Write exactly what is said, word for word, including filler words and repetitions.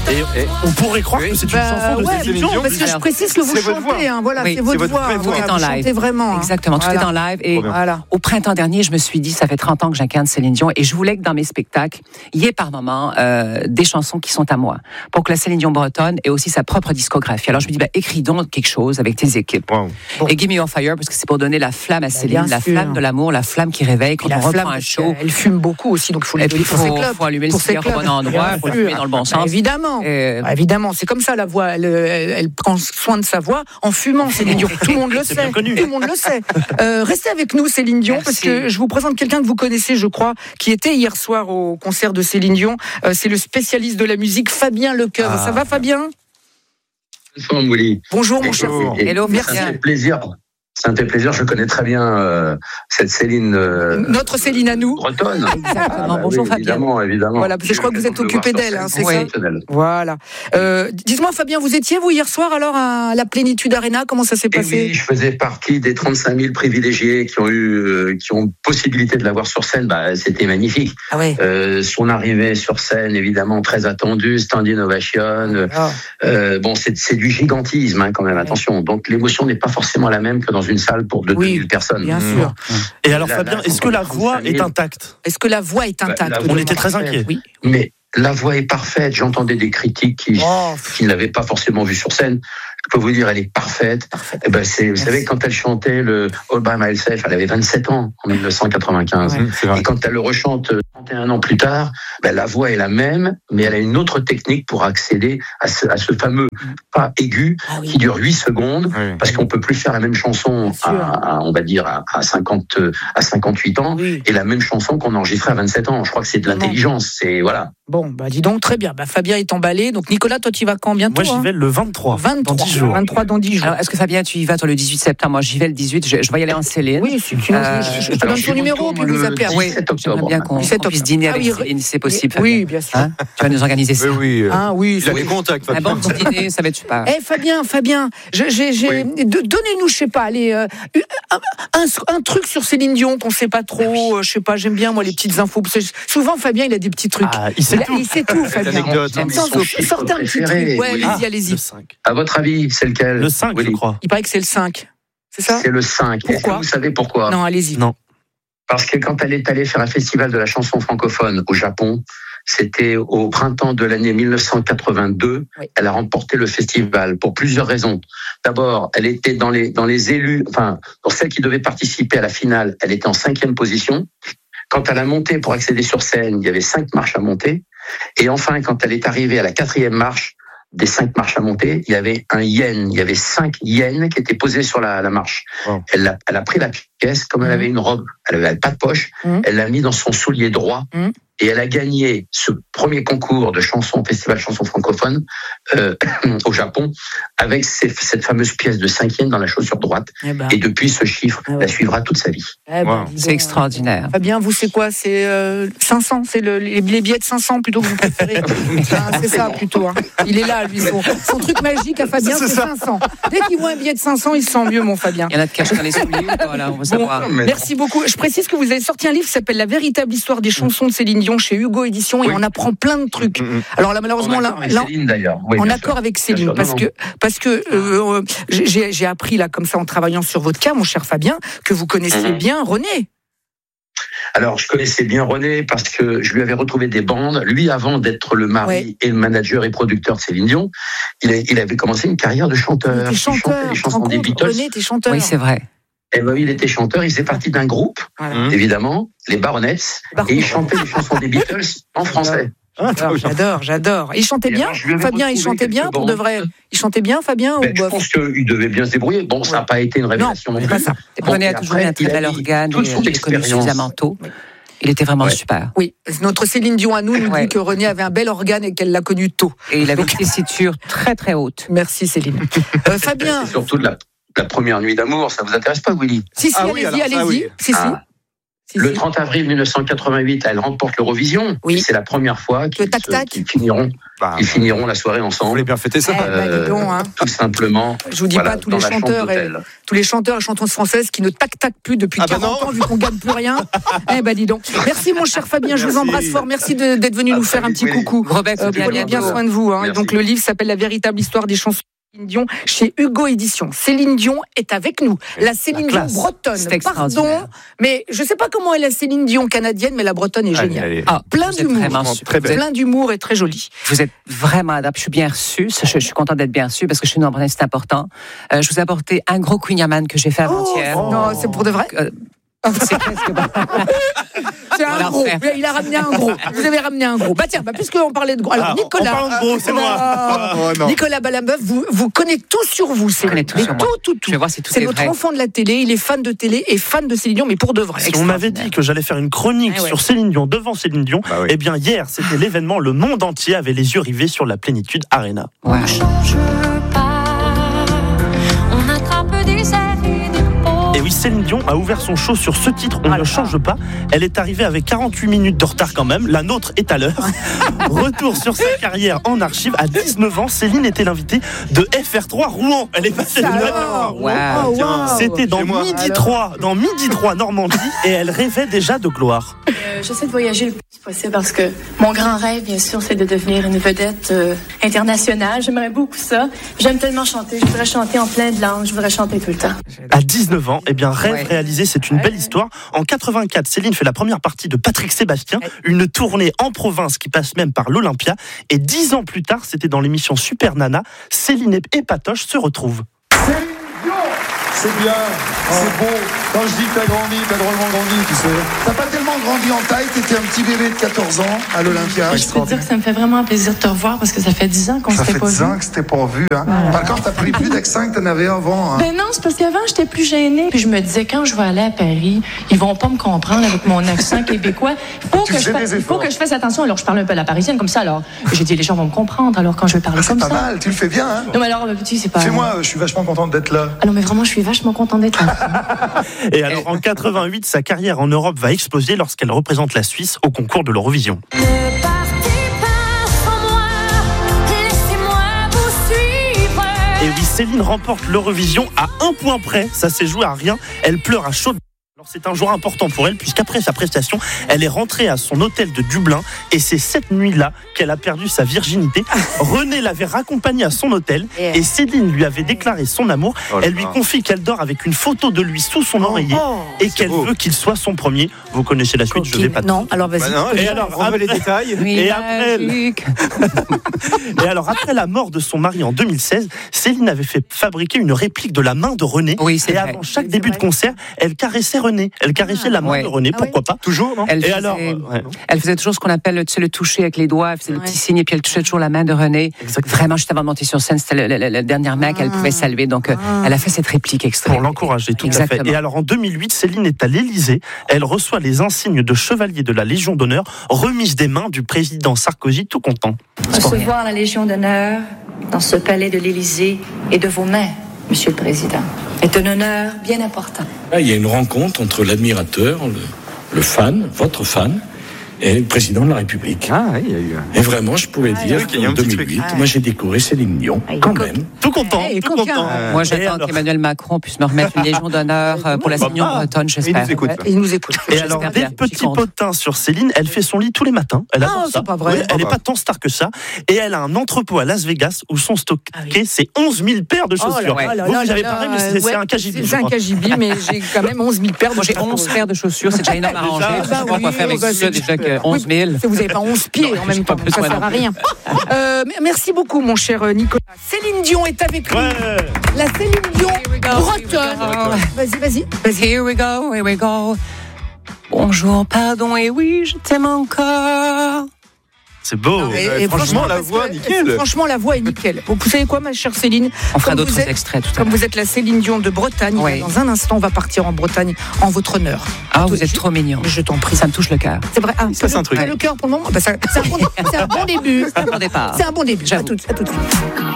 Et, et on pourrait croire oui. que c'est une bah, chanson de ouais, Céline Dion. Parce que alors, je précise que vous chantez, hein, voilà, oui, c'est votre, c'est votre voix. Vous êtes en live. Vraiment. Exactement, voilà. tout est en live. Et voilà. Au printemps dernier, je me suis dit, ça fait trente ans que j'incarne Céline Dion et je voulais que dans mes spectacles, il y ait par moments euh, des chansons qui sont à moi. Pour que la Céline Dion bretonne ait aussi sa propre discographie. Alors je me dis, bah, écris donc quelque chose avec tes équipes. Wow. Bon. Et Give Me Your Fire, parce que c'est pour donner la flamme à Céline, bah, la sûr. flamme de l'amour, la flamme qui réveille quand on reprend un show. Elle fume beaucoup aussi, donc il faut lui donner pour ses clubs. Il faut allumer le cigare au bon endroit, il faut le fumer dans le bon sens. Évidemment, évidemment, c'est comme ça la voix. Elle, elle, elle prend soin de sa voix en fumant, Céline Dion. Tout le monde le sait. Tout le monde le sait. Euh, restez avec nous, Céline Dion, Merci. Parce que je vous présente quelqu'un que vous connaissez, je crois, qui était hier soir au concert de Céline Dion. Euh, c'est le spécialiste de la musique, Fabien Lecoeur. Ah. Ça va, Fabien ? Bonjour, Mouli. Bonjour, mon cher. Hello, merci. Ça fait plaisir. Ça me fait plaisir, je connais très bien euh, cette Céline. Euh, Notre Céline à nous. Bretonne. Exactement. Ah, bah Bonjour oui, Fabien. Évidemment, évidemment. Voilà, parce que je crois que vous êtes occupé d'elle, hein, c'est oui. ça. Voilà. Euh, dites-moi, Fabien, vous étiez vous hier soir alors à la Plénitude Arena, comment ça s'est passé ? Et oui, je faisais partie des trente-cinq mille privilégiés qui ont eu, euh, qui ont possibilité de la voir sur scène. Bah, c'était magnifique. Ah ouais. Euh, son arrivée sur scène, évidemment, très attendue, standing ovation. Oh. Euh, bon, c'est, c'est du gigantisme, hein, quand même. Ouais. Attention. Donc l'émotion n'est pas forcément la même que dans une salle pour deux. Oui. Personne. Bien mmh. sûr. Et alors, là, Fabien, là, est-ce que la voix est intacte ? Est-ce que la voix est intacte ? On était très inquiets. Oui. Mais la voix est parfaite. J'entendais des critiques qui, oh. qui ne l'avaient pas forcément vue sur scène. Je peux vous dire, elle est parfaite. parfaite. Et ben c'est, vous Merci. savez, quand elle chantait le All By Myself, elle avait vingt-sept ans en dix-neuf cent quatre-vingt-quinze. Ouais. Et quand elle le rechante trente et un ans plus tard, ben la voix est la même, mais elle a une autre technique pour accéder à ce, à ce fameux pas aigu ah oui. qui dure huit secondes, oui. parce qu'on peut plus faire la même chanson à, à, on va dire, à, à cinquante, à cinquante-huit ans, oui. et la même chanson qu'on enregistrait à vingt-sept ans. Je crois que c'est de l'intelligence. C'est, voilà. Bon, bah dis donc, très bien. Bah, Fabien est emballé. Donc Nicolas, toi, tu y vas quand bientôt ? Moi, j'y vais le vingt-trois. vingt-trois. Dans dix jours. vingt-trois dans dix jours. Alors, est-ce que Fabien, tu y vas toi le dix-huit septembre ? Moi, j'y vais le dix-huit. Je, je vais y aller en Céline. Oui, si tu euh, je, je, je te donne ton numéro, puis vous appelez. Oui, j'aimerais bien qu'on, qu'on puisse dîner avec ah, oui, Céline, si c'est possible. Oui, oui bien sûr. Hein, tu vas nous organiser ça. Oui, oui. Ah, oui. Il a des contacts, Fabien. Un bon petit dîner, ça va être super. Eh, Fabien, Fabien, j'ai, j'ai, j'ai... Oui. donnez-nous, je sais pas, allez, euh, un, un, un truc sur Céline Dion qu'on sait pas trop. Je sais pas, j'aime bien moi les petites infos. Souvent, Fabien, il a des petits trucs. Ah, il sait tout. Il sait tout, Fabien. Sortez un petit truc. Ouais, allez-y, ah, allez-y. À votre avis, c'est lequel ? Le cinq, oui. je crois. Il paraît que c'est le cinq. C'est ça ? C'est le cinq. Pourquoi ? Vous savez pourquoi ? Non, allez-y. Non. Parce que quand elle est allée faire un festival de la chanson francophone au Japon, c'était au printemps de l'année dix-neuf cent quatre-vingt-deux, oui. Elle a remporté le festival pour plusieurs raisons. D'abord, elle était dans les, dans les élus, enfin, pour celles qui devaient participer à la finale, elle était en cinquième position. Quand elle a monté pour accéder sur scène, il y avait cinq marches à monter. Et enfin, quand elle est arrivée à la quatrième marche, des cinq marches à monter, il y avait un yen, il y avait cinq yens qui étaient posés sur la, la marche. Wow. Elle, a, elle a pris la pièce, comme elle avait une robe, elle avait pas de poche, mmh. elle l'a mis dans son soulier droit, mmh. et elle a gagné ce premier concours de chansons, festival chanson francophone euh, au Japon, avec ces, cette fameuse pièce de cinq yens dans la chaussure droite. Eh ben. Et depuis, ce chiffre eh ben. la suivra toute sa vie. Eh ben, wow. C'est extraordinaire. Fabien, vous, c'est quoi ? C'est euh, cinq cents, c'est le, les, les billets de cinq cents plutôt que vous préférez. ah, c'est ça plutôt. Hein. Il est là, lui, son, son truc magique à Fabien, c'est, c'est cinq cents. Dès qu'il voit un billet de cinq cents, il se sent mieux, mon Fabien. Il y en a de cachés dans les souliers. Voilà, on veut savoir. Bon, merci beaucoup. Je précise que vous avez sorti un livre qui s'appelle La véritable histoire des chansons de Céline Dion chez Hugo Édition, et oui. on apprend plein de trucs. Mmh. Alors là, malheureusement, là, là Céline, d'ailleurs. Oui, en accord sûr. avec Céline, sûr, parce, non, que, non. parce que euh, j'ai, j'ai appris là, comme ça, en travaillant sur votre cas, mon cher Fabien, que vous connaissiez mmh. bien René. Alors, je connaissais bien René parce que je lui avais retrouvé des bandes. Lui, avant d'être le mari ouais. et le manager et producteur de Céline Dion, il, a, il avait commencé une carrière de chanteur. Il chantait les chansons des Beatles. René était chanteur. Oui, c'est vrai. Et ben, il était chanteur, il faisait partie d'un groupe, voilà. évidemment, les Baronets, et il chantait les chansons des Beatles en français. J'adore, j'adore, j'adore. Il chantait bien, Fabien, il chantait bien pour de vrai. Il chantait bien, Fabien ben, ou Je pense qu'il devait bien se débrouiller. Bon, ça n'a pas été une révélation non, non plus. Pas ça. René a toujours eu un très bel organe, il est connu suffisamment tôt. Il était vraiment ouais. super. Oui, notre Céline Dion à nous nous ouais. dit que René avait un bel organe et qu'elle l'a connu tôt. Et il avait une tessiture très très haute. Merci Céline. euh, Fabien. C'est surtout de la, la première nuit d'amour, ça vous intéresse pas, Willy ? Si, si, ah, allez-y, oui, allez-y. Oui. Si, si. Ah. Si, le si. trente avril mille neuf cent quatre-vingt-huit, elle remporte l'Eurovision. Oui. C'est la première fois qu'ils, tac, se, tac. qu'ils finiront, Bah, ils finiront la soirée ensemble. Vous voulez bien fêter ça. Eh ben, dis donc, hein. Tout simplement. Je vous dis voilà, pas tous dans les la chambre chanteurs, et, d'hôtel. tous les chanteurs et chanteuses françaises qui ne tac-tac plus depuis Ah bah quarante non. ans vu qu'on gagne plus rien. Eh ben dis donc. Merci mon cher Fabien, je vous Merci. embrasse fort. Merci de- d'être venu À nous très faire un vite, petit oui. coucou. Robert, Euh, bien, prenez bien bientôt. soin de vous. Hein. Merci. Donc le livre s'appelle La véritable histoire des chansons de Céline Dion chez Hugo Édition. Céline Dion est avec nous. La Céline Dion classe. bretonne. C'est extraordinaire. Pardon, mais je sais pas comment est la Céline Dion canadienne, mais la bretonne est géniale. Allez, allez. Ah, Plein vous êtes d'humour. vraiment Très super. belle. Plein d'humour et très jolie. Vous êtes vraiment adapté. Je suis bien reçue. Je, je suis contente d'être bien reçue parce que je suis une Bretagne, c'est important. Euh, je vous ai apporté un gros Queen Yaman que j'ai fait avant-hier. Oh, non, c'est pour de vrai. Euh, c'est presque bon. C'est un Voilà, gros. frère. Il a ramené un gros. Vous avez ramené un gros. Bah tiens, bah, puisqu'on parlait de gros. Alors Ah, Nicolas. en parlant de gros, c'est moi. Ah, Oh, non. Nicolas Balambeuf, vous, vous connaissez tout sur vous. C'est connais tout mais sur tout, moi. tout, tout. Je vais voir si tout C'est est notre vrai. enfant de la télé. Il est fan de télé et fan de Céline Dion, mais pour de vrai. Si on m'avait dit que j'allais faire une chronique Ah ouais. sur Céline Dion devant Céline Dion, Bah oui. eh bien hier c'était l'événement, le monde entier avait les yeux rivés sur la Plénitude Arena. Ouais. change pas, on attrape des airs et des peaux. Et oui, Céline Dion a ouvert son show sur ce titre, On Ah ne là change pas. Elle est arrivée avec quarante-huit minutes de retard quand même, la nôtre est à l'heure. Retour sur sa carrière en archive, à dix-neuf ans, Céline était l'invitée de F R trois Rouen. Elle est passée de Alors, F R trois Rouen. Wow. Oh, wow. C'était dans Chez moi. Midi Alors. trois, dans Midi trois Normandie, et elle rêvait déjà de gloire. Euh, J'essaie de voyager le plus possible parce que mon grand rêve, bien sûr, c'est de devenir une vedette euh, internationale. J'aimerais beaucoup ça. J'aime tellement chanter. Je voudrais chanter en plein de langues. Je voudrais chanter tout le temps. À dix-neuf ans, eh bien, rêve Ouais. réalisé, c'est une belle histoire. En quatre-vingt-quatre, Céline fait la première partie de Patrick Sébastien, une tournée en province qui passe même par l'Olympia. Et dix ans plus tard, c'était dans l'émission Super Nana, Céline et Patoche se retrouvent. C'est bien, c'est beau. Quand je dis que t'as grandi, t'as drôlement grandi, tu sais. T'as pas tellement grandi en taille, t'étais un petit bébé de quatorze ans à l'Olympia. Je peux te dire que ça me fait vraiment plaisir de te revoir parce que ça fait dix ans qu'on Ça s'était fait pas dix vu. ans que c'était pas vu. Hein. Par contre, t'as pris plus d'accent que t'en avais avant. Hein. Ben non, c'est parce qu'avant, j'étais plus gênée. Puis je me disais, quand je vais aller à Paris, ils vont pas me comprendre avec mon accent québécois. Faut Tu que, je faisais fasse, des il faut efforts. que je fasse attention. Alors, je parle un peu à la parisienne comme ça. Alors, j'ai dit, les gens vont me comprendre. Alors, quand je vais parler Ah, c'est comme pas ça. mal, tu le fais bien. Hein. Non, mais alors, petit, c'est pas. Fais-moi, euh, je suis vachement contente d'être là. Ah non, mais vraiment, je suis vachement contente d'être là. Et alors, en quatre-vingt-huit, sa carrière en Europe va exploser lorsqu'elle représente la Suisse au concours de l'Eurovision. Ne partez pas sans moi, laissez-moi vous suivre. Et oui, Céline remporte l'Eurovision à un point près. Ça s'est joué à rien. Elle pleure à chaudes. Alors c'est un jour important pour elle puisqu'après sa prestation, elle est rentrée à son hôtel de Dublin et c'est cette nuit-là qu'elle a perdu sa virginité. René l'avait raccompagnée à son hôtel et Céline lui avait déclaré son amour. Oh là Elle lui là. confie qu'elle dort avec une photo de lui sous son oreiller Oh, et qu'elle beau. veut qu'il soit son premier. Vous connaissez la suite, je vais pas tout- Non, alors vas-y. Bah non, Et et alors, alors, on veut les après- détails. Oui, Et après, magique. Et alors, après la mort de son mari en deux mille seize, Céline avait fait fabriquer une réplique de la main de René. Oui, c'est et vrai. avant chaque C'est début vrai. de concert, elle caressait René. Elle caressait la main Ouais. de René, Ah oui. pourquoi pas. Toujours, non Elle Et faisait, alors, euh, ouais. elle faisait toujours ce qu'on appelle tu sais, le toucher avec les doigts. Elle faisait le Ouais. petit signe et puis elle touchait toujours la main de René. Exactement. Vraiment, juste avant de monter sur scène, c'était la, la- la- la dernière main qu'elle pouvait saluer. Donc, euh, elle a fait cette réplique extrême. Pour l'encourager, tout à Exactement. fait. Et alors, en deux mille huit, Céline est à l'Élysée. Elle reçoit les insignes de chevalier de la Légion d'honneur, remise des mains du président Sarkozy, tout content. Recevoir la Légion d'honneur dans ce palais de l'Élysée et de vos mains, Monsieur le Président, est un honneur bien important. Là, il y a une rencontre entre l'admirateur, le, le fan, votre fan, et le président de la République. Ah, oui, il y a eu. Et vraiment, je pouvais Ah, dire oui, il y a un qu'en petit deux mille huit, truc. moi j'ai décoré Céline Dion, Ah, il est quand co- même. Tout content, Eh, tout coquin. content. Moi, Et j'attends alors- qu'Emmanuel Macron puisse me remettre une légion d'honneur euh, pour la Céline Dion Ah, bretonne, Il j'espère. nous écoute. Ouais, il nous écoute. Et J'espère alors, bien, des je suis petits contre. potins sur Céline, elle fait son lit tous les matins. Elle adore Ah, ça. c'est pas vrai. Oui, elle Ah n'est bah. pas tant star que ça. Et elle a un entrepôt à Las Vegas où sont stockés Ah oui. ces onze mille paires de Oh là chaussures. là là Vous, là vous avez là, pareil, mais c'est c'est ouais, un K G B. C'est un K G B, mais j'ai quand même onze mille paires de Moi, j'ai chaussures. onze paires de chaussures, c'est déjà énorme à ranger. Je sais bah pas oui, quoi faire avec bah, ça, c'est- déjà que onze mille. Vous n'avez pas onze pieds en même j'ai temps, pas donc ça besoin sert à non rien. Euh, merci beaucoup, mon cher euh, Nicolas. Céline Dion est avec nous. Ouais. La Céline Dion Here we go, here we bretonne. go. Vas-y, vas-y, vas-y. Here we go, here we go. Bonjour, pardon, et oui, je t'aime encore. C'est beau. Et- et franchement, la parce voix, que- nickel. Franchement, la voix est nickel. Vous savez quoi, ma chère Céline? On fera Comme d'autres vous êtes- extraits tout à Comme l'heure. vous êtes la Céline Dion de Bretagne, Oui. dans un instant, on va partir en Bretagne en votre honneur. Ah, Tout vous de êtes suite. trop mignon. Je t'en prie. Ça me touche le cœur. C'est vrai. Ah, Ça, c'est le- un truc. Le cœur pour le moment. Bah, ça- c'est un, bon- c'est un bon début. C'est un bon départ. C'est un bon début. À J'avoue. tout, à tout de suite.